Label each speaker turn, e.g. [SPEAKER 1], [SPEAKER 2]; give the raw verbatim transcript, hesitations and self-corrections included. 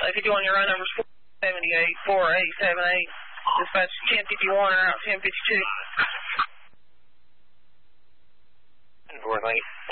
[SPEAKER 1] If you do on your run numbers, four seventy-eight, four eight seven eight. Dispatch ten fifty-one, or out ten fifty-two.
[SPEAKER 2] four, thank you.